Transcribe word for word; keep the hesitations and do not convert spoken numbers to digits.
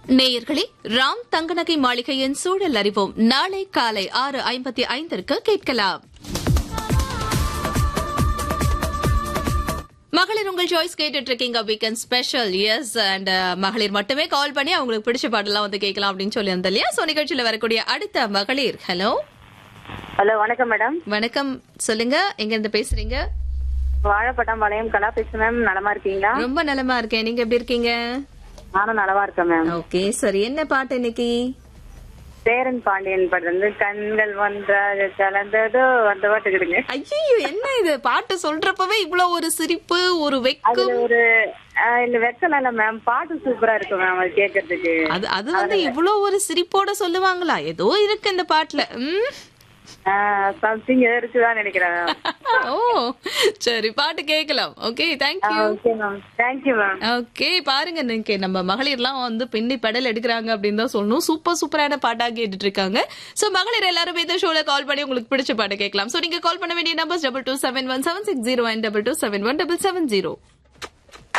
நேயர்களே, ராம் தங்கநகை மாளிகையின் சூழல் அறிவோம் நாளை காலை ஆறு ஐம்பத்தி ஐந்திற்கு கேட்கலாம். மகளிர் உங்கள் சாய்ஸ் கேட்டுட்டு இருக்கீங்க. Weekend special. எஸ், அண்ட் மகளிர் மட்டுமே கால் பண்ணி அவங்களுக்கு பிடிச்ச பாடலாம் வந்து கேட்கலாம் அப்படின்னு சொல்லி இருந்தோம் இல்லையா? சோ நிகழ்ச்சியில வரக்கூடிய அடுத்த மகளிர். ஹலோ ஹலோ, வணக்கம் மேடம். வணக்கம், சொல்லுங்க, எங்க இருந்து பேசுறீங்க? வாழைப்பட்டம் பாளையம் கலா பேசுறேன் மேம். நலமா இருக்கீங்களா? ரொம்ப நலமா இருக்கேன். நீங்க எப்படி இருக்கீங்க? நானும் நலமா இருக்கேன் மேம். ஓகே, சரி, என்ன பாட்டு இன்னைக்கு? சேரன் பாண்டியன் பாட்டு வந்து கண்கள் ஒன்றாக கலந்ததோ அந்த பாட்டு கிடுங்க. ஐயோ, என்ன இது பாட்டு சொல்றப்பவே இவ்வளவு ஒரு சிரிப்பு, ஒரு வெக்கம். ஒரு இல்ல வெக்கம் இல்ல மேம், பாட்டு சூப்பரா இருக்கு மேம் அது கேட்கறதுக்கு. அது அது வந்து இவ்வளவு ஒரு சிரிப்போட சொல்லுவாங்களா? ஏதோ இருக்கு இந்த பாட்டுல. ம் சம்திங் இருக்குதான் நினைக்கிறேன். ஓ சரி, பாட்டு கேட்கலாம். Okay, thank you. Okay ma'am, thank you ma'am. Okay, பாருங்க, இன்னைக்கு நம்ம மகளிர்லாம் வந்து பின்னி பெடல் எடுக்கிறாங்க அப்படின்னு தான் சொல்லணும். சூப்பர் சூப்பரான பாட்டா கேட்டுட்டு இருக்காங்க. சோ மகளிர் எல்லாரும் இந்த ஷோல கால் பண்ணி உங்களுக்கு பிடிச்ச பாட்டு கேட்கலாம். சோ நீங்க கால் பண்ண வேண்டிய number double two seven one seven six zero and double two seven one double seven zero.